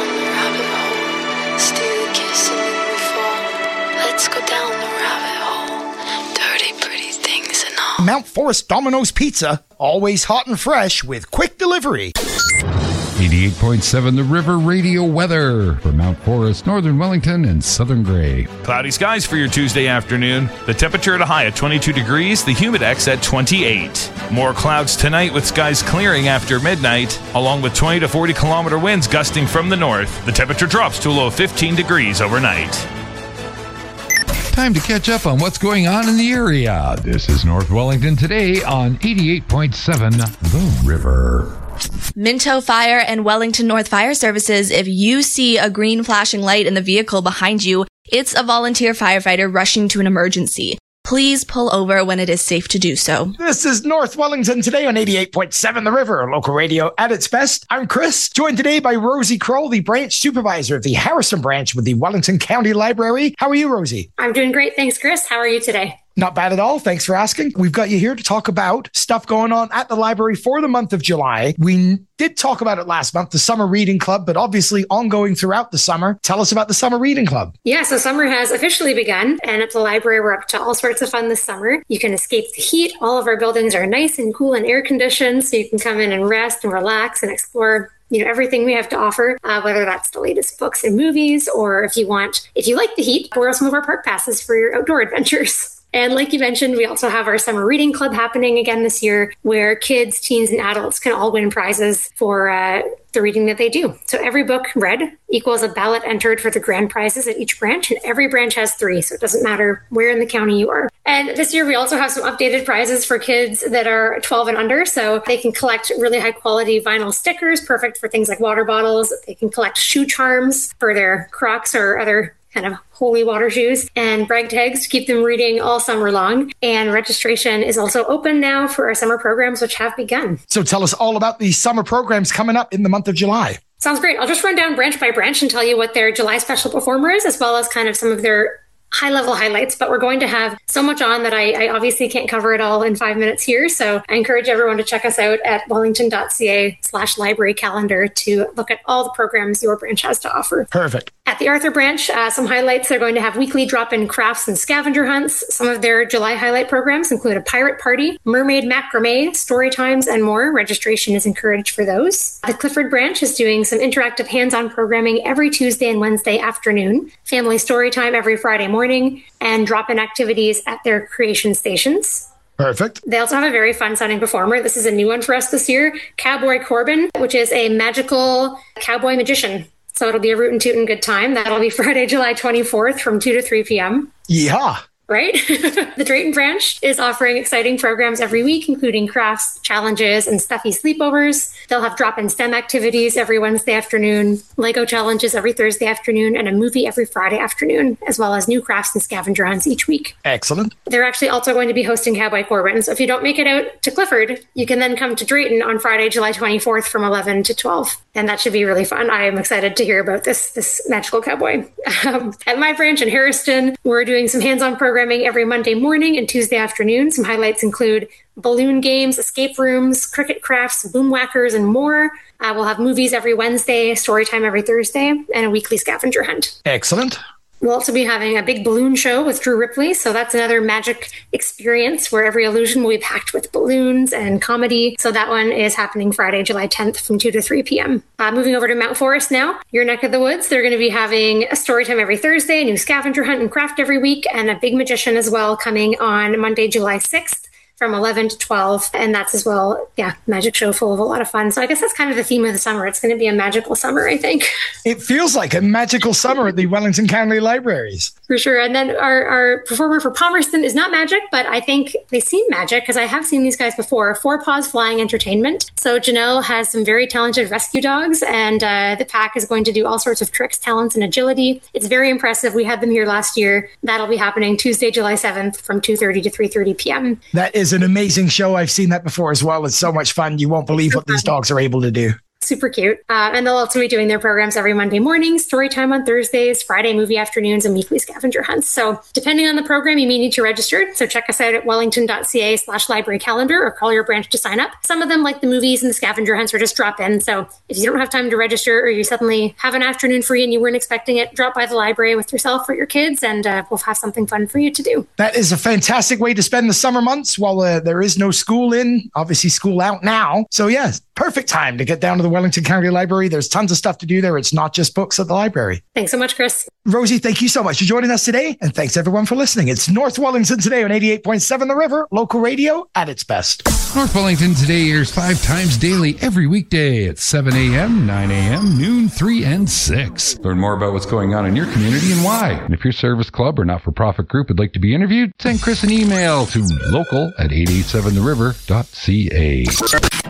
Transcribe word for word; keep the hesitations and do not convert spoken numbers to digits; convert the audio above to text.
down the rabbit hole. Steal a kiss and then we fall. Let's go down the rabbit hole. Dirty, pretty things and all. Mount Forest Domino's Pizza, always hot and fresh with quick delivery. eighty-eight point seven The River Radio weather for Mount Forest, Northern Wellington, and Southern Gray. Cloudy skies for your Tuesday afternoon. The temperature at a high of twenty-two degrees, the humidex at twenty-eight. More clouds tonight with skies clearing after midnight, along with twenty to forty kilometer winds gusting from the north. The temperature drops to a low of fifteen degrees overnight. Time to catch up on what's going on in the area. This is North Wellington today on eighty-eight point seven The River. Minto Fire and Wellington North Fire Services. If you see a green flashing light in the vehicle behind you, it's a volunteer firefighter rushing to an emergency. Please pull over when it is safe to do so. This is North Wellington today on eighty-eight point seven The River, local radio at its best. I'm Chris, joined today by Rosie Kroll, the branch supervisor of the Harrison branch with the Wellington County Library. How are you, Rosie? I'm doing great. Thanks, Chris. How are you today? Not bad at all. Thanks for asking. We've got you here to talk about stuff going on at the library for the month of July. We did talk about it last month, the Summer Reading Club, but obviously ongoing throughout the summer. Tell us about the Summer Reading Club. Yeah, so summer has officially begun, and at the library, we're up to all sorts of fun this summer. You can escape the heat. All of our buildings are nice and cool and air conditioned, so you can come in and rest and relax and explore you know, everything we have to offer, uh, whether that's the latest books and movies, or if you want, if you like the heat, borrow some of our park passes for your outdoor adventures. And like you mentioned, we also have our Summer Reading Club happening again this year, where kids, teens, and adults can all win prizes for uh, the reading that they do. So every book read equals a ballot entered for the grand prizes at each branch, and every branch has three, so it doesn't matter where in the county you are. And this year, we also have some updated prizes for kids that are twelve and under, so they can collect really high-quality vinyl stickers, perfect for things like water bottles. They can collect shoe charms for their Crocs or other kind of holy water shoes, and brag tags to keep them reading all summer long. And registration is also open now for our summer programs, which have begun. So tell us all about the summer programs coming up in the month of July. Sounds great. I'll just run down branch by branch and tell you what their July special performer is, as well as kind of some of their high-level highlights, but we're going to have so much on that I, I obviously can't cover it all in five minutes here. So I encourage everyone to check us out at wellington.ca slash library calendar to look at all the programs your branch has to offer. Perfect. At the Arthur branch, uh, some highlights. They're going to have weekly drop-in crafts and scavenger hunts. Some of their July highlight programs include a pirate party, mermaid macrame, story times, and more. Registration is encouraged for those. The Clifford branch is doing some interactive hands-on programming every Tuesday and Wednesday afternoon, family story time every Friday morning, and drop-in activities at their creation stations. Perfect. They also have a very fun-sounding performer. This is a new one for us this year, Cowboy Corbin, which is a magical cowboy magician. So it'll be a rootin' tootin' good time. That'll be Friday, July twenty-fourth from two to three p.m. Yeah. Right? The Drayton branch is offering exciting programs every week, including crafts, challenges, and stuffy sleepovers. They'll have drop-in STEM activities every Wednesday afternoon, Lego challenges every Thursday afternoon, and a movie every Friday afternoon, as well as new crafts and scavenger hunts each week. Excellent. They're actually also going to be hosting Cowboy Corbin. So if you don't make it out to Clifford, you can then come to Drayton on Friday, July twenty-fourth from eleven to twelve. And that should be really fun. I am excited to hear about this, this magical cowboy. Um, at my branch in Harrison, we're doing some hands-on programming every Monday morning and Tuesday afternoon. Some highlights include balloon games, escape rooms, cricket crafts, boom whackers, and more. Uh, we'll have movies every Wednesday, story time every Thursday, and a weekly scavenger hunt. Excellent. We'll also be having a big balloon show with Drew Ripley. So that's another magic experience where every illusion will be packed with balloons and comedy. So that one is happening Friday, July tenth from two to three p.m. Uh, moving over to Mount Forest now, your neck of the woods. They're going to be having a story time every Thursday, a new scavenger hunt and craft every week, and a big magician as well coming on Monday, July sixth. From eleven to twelve. And that's as well, yeah, magic show full of a lot of fun. So I guess that's kind of the theme of the summer. It's going to be a magical summer, I think. It feels like a magical summer at the Wellington County Libraries. For sure. And then our, our performer for Palmerston is not magic, but I think they seem magic because I have seen these guys before. Four Paws Flying Entertainment. So Janelle has some very talented rescue dogs, and uh, the pack is going to do all sorts of tricks, talents, and agility. It's very impressive. We had them here last year. That'll be happening Tuesday, July seventh from two thirty to three thirty p.m. That is an amazing show. I've seen that before as well. It's so much fun. You won't believe what these dogs are able to do. Super cute. Uh, and they'll also be doing their programs every Monday morning, story time on Thursdays, Friday movie afternoons, and weekly scavenger hunts. So depending on the program, you may need to register. So check us out at wellington.ca slash library calendar or call your branch to sign up. Some of them, like the movies and the scavenger hunts, are just drop in. So if you don't have time to register or you suddenly have an afternoon free and you weren't expecting it, drop by the library with yourself or your kids and uh, we'll have something fun for you to do. That is a fantastic way to spend the summer months while uh, there is no school in. Obviously, school out now. So, yes, perfect time to get down to the Wellington County Library. There's tons of stuff to do there. It's not just books at the library. Thanks so much, Chris. Rosie, thank you so much for joining us today. And thanks, everyone, for listening. It's North Wellington Today on eighty-eight point seven The River, local radio at its best. North Wellington Today airs five times daily every weekday at seven a.m., nine a.m., noon, three, and six. Learn more about what's going on in your community and why. And if your service club or not-for-profit group would like to be interviewed, send Chris an email to local at eight eight seven the river dot c a.